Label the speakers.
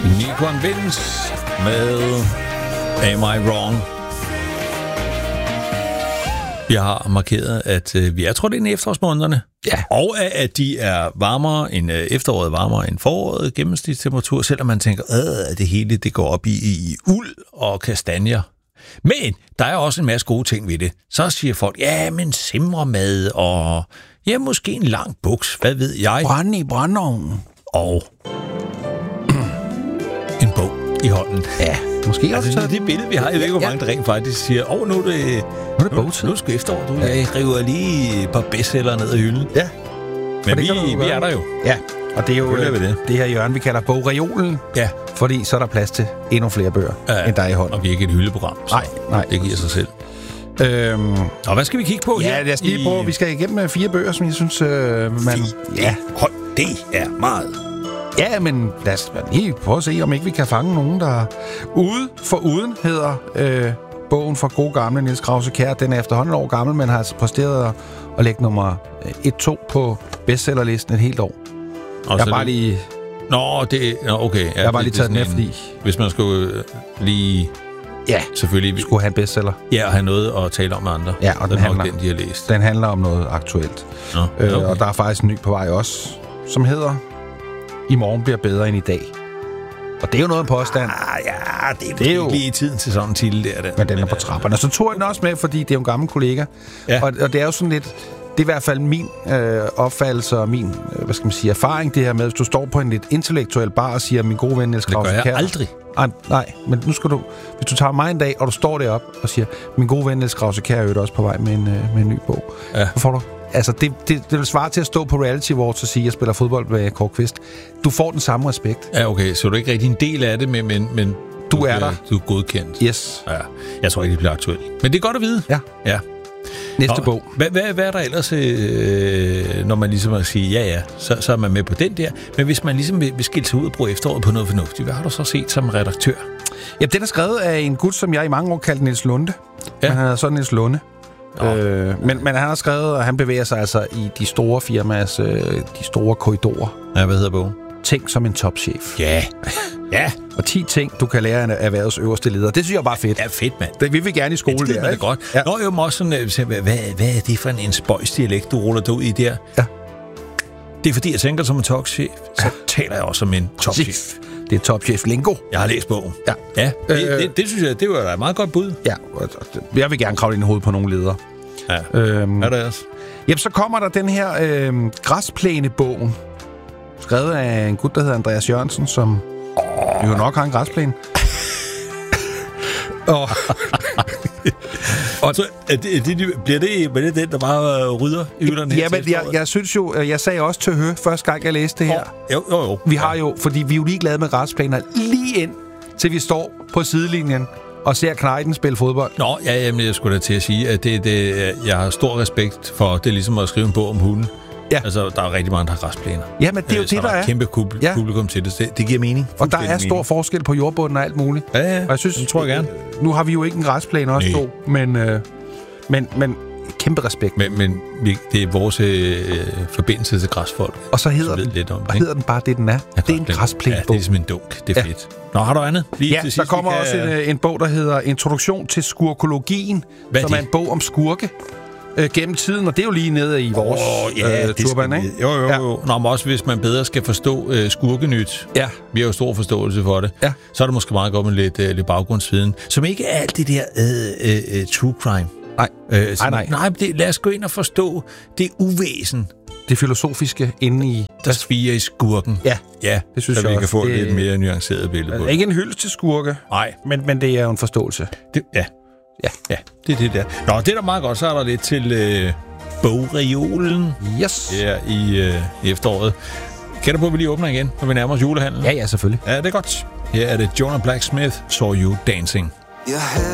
Speaker 1: Nikon Vince med Am I Wrong? Jeg har markeret, at vi er trådt ind i efterårsmånederne.
Speaker 2: Ja.
Speaker 1: Og at de er varmere end efteråret, varmere end foråret, gennemsnitstemperatur, selvom man tænker, at det hele det går op i uld og kastanjer. Men der er også en masse gode ting ved det. Så siger folk, ja, men simremad og ja, måske en lang buks, hvad ved jeg.
Speaker 2: Brænde i brændeovnen.
Speaker 1: Og en bog i hånden.
Speaker 2: Ja, måske også.
Speaker 1: Altså, det billede, vi har, jeg ved ikke, hvor mange der rent faktisk siger, nu er det
Speaker 2: bogtid.
Speaker 1: Nu er det efterår, du river lige et par bestseller ned ad hylden.
Speaker 2: Ja.
Speaker 1: Men vi er der jo.
Speaker 2: Ja, og det er jo
Speaker 1: det
Speaker 2: her hjørne, vi kalder bogreolen.
Speaker 1: Ja.
Speaker 2: Fordi så er der plads til endnu flere bøger, end der er i hånden.
Speaker 1: Og vi er ikke et hyldeprogram, så
Speaker 2: nej.
Speaker 1: Det giver sig selv. Og hvad skal vi kigge på her?
Speaker 2: Ja, jeg skal lige prøve. Vi skal igennem 4 bøger, som jeg synes, man...
Speaker 1: Ja, det er meget.
Speaker 2: Ja, men lad os lige prøve at se, om ikke vi kan fange nogen, der ude for uden hedder bogen for gode gamle Niels Krause-Kjær. Den er efterhånden et år gammel, men har altså præsteret at lægge nummer 1-2 på bestsellerlisten et helt år. Og jeg bare lige...
Speaker 1: okay.
Speaker 2: Jeg har bare lige taget den efter i.
Speaker 1: Hvis man skulle lige...
Speaker 2: Ja,
Speaker 1: selvfølgelig.
Speaker 2: Vi skulle have en bestseller.
Speaker 1: Ja, og have noget at tale om med andre.
Speaker 2: Ja, og den
Speaker 1: de har læst.
Speaker 2: Den handler om noget aktuelt. Okay. Og der er faktisk en ny på vej også, som hedder I morgen bliver bedre end i dag. Og det er jo noget af en påstand.
Speaker 1: Det er jo lige i tiden til sådan en titel der.
Speaker 2: Men den er på trapperne. Så tog jeg den også med, fordi det er jo en gammel kollega. Ja. Og det er jo sådan lidt... Det er i hvert fald min opfattelse og min, erfaring, det her med, hvis du står på en lidt intellektuel bar og siger, min gode ven Niels Krause-Kjær.
Speaker 1: Det gør jeg aldrig.
Speaker 2: Nej, men nu skal du... Hvis du tager mig en dag, og du står deroppe og siger, min gode ven Niels Krause-Kjær er jo også på vej med en ny bog. Ja. Så får du... Altså, det vil svare til at stå på Reality Awards og sige, at jeg spiller fodbold med Kåre Kvist. Du får den samme respekt.
Speaker 1: Ja, okay. Så du er ikke rigtig en del af det, men
Speaker 2: du er der.
Speaker 1: Du er godkendt.
Speaker 2: Yes.
Speaker 1: Ja. Jeg tror ikke, det bliver aktuelt. Men det er godt at vide.
Speaker 2: Ja. Næste bog.
Speaker 1: Hvad er der ellers, når man ligesom siger, så er man med på den der. Men hvis man ligesom vil skille sig ud og bruge efteråret på noget fornuftigt, hvad har du så set som redaktør?
Speaker 2: Ja, den er skrevet af en gut, som jeg i mange år kaldte Niels Lunde. Ja. Men han hedder så Niels Lunde. Men han har skrevet, og han bevæger sig altså i de store firmaers, de store korridorer.
Speaker 1: Ja, hvad hedder bogen?
Speaker 2: Tænk som en topchef.
Speaker 1: Ja.
Speaker 2: Og 10 ting, du kan lære af erhvervets øverste leder. Det synes jeg bare er fedt.
Speaker 1: Ja, fedt, mand.
Speaker 2: Det vil vi gerne i skole der,
Speaker 1: det er godt. Ja. Nå, jo, også sådan, hvad er det for en spøjsdialekt, du ruller dig ud i der? Ja. Det er fordi, jeg tænker som en topchef, så taler jeg også som en topchef.
Speaker 2: Det er topchef-lingo.
Speaker 1: Jeg har læst bogen. Ja. Det synes jeg, det var et meget godt bud.
Speaker 2: Ja, jeg vil gerne kravle ind i hovedet på nogle ledere.
Speaker 1: Ja. Hvad er det også?
Speaker 2: Jamen, så kommer der den her græsplænebogen, skrevet af en gut, der hedder Andreas Jørgensen, som jo nok har en græsplæne.
Speaker 1: Og så bliver det den, der bare rydder hylderne?
Speaker 2: Ja, men jeg synes jo, jeg sagde også til Hø første gang, jeg læste det her.
Speaker 1: Jo.
Speaker 2: Vi har jo, fordi vi er jo ligeglade med græsplæner, lige ind til vi står på sidelinjen og ser Knejten spille fodbold.
Speaker 1: Nå, jamen, jeg skulle da til at sige, at jeg har stor respekt for det, ligesom at skrive en bog om hunden. Ja. Altså, der er rigtig mange, der har græsplæner.
Speaker 2: Ja, men det er jo det, der er.
Speaker 1: Der er kæmpe publikum til det. Det giver mening.
Speaker 2: Og der er stor forskel på jordbunden og alt muligt.
Speaker 1: Ja.
Speaker 2: Og jeg synes,
Speaker 1: det tror jeg gerne.
Speaker 2: Nu har vi jo ikke en græsplæne også to, men kæmpe respekt.
Speaker 1: Men det er vores forbindelse til græsfolk.
Speaker 2: Og så hedder den bare det, den er. Det er en græsplænebog.
Speaker 1: Ja, det er som en dunk. Det er fedt. Nå, har du andet?
Speaker 2: Lige til sidst, der kommer også en bog, der hedder Introduktion til skurkologien, som er en bog om skurke. Gennem tiden, og det er jo lige nede i vores turban, ikke?
Speaker 1: Jo. Ja. Nå, men også hvis man bedre skal forstå skurkenyt. Ja. Vi har jo stor forståelse for det. Ja. Så er det måske meget godt med lidt baggrundsviden, som ikke er alt det der true crime.
Speaker 2: Nej.
Speaker 1: Nej, lad os gå ind og forstå det uvæsen.
Speaker 2: Det filosofiske inde i...
Speaker 1: Der sviger i skurken.
Speaker 2: Ja, det synes jeg også.
Speaker 1: Så vi kan få et lidt mere nuanceret billede på det.
Speaker 2: Ikke en hyldest til skurke.
Speaker 1: Nej.
Speaker 2: Men det er jo en forståelse.
Speaker 1: Ja, det er det der. Nå, det er da meget godt. Så er der lidt til bogreolen.
Speaker 2: Yes.
Speaker 1: Her i efteråret. Kender på, at vi lige åbner igen, når vi nærmer os julehandlen?
Speaker 2: Ja, selvfølgelig.
Speaker 1: Ja, det er godt. Her er det Jonah Blacksmith, Saw You Dancing.
Speaker 3: Your head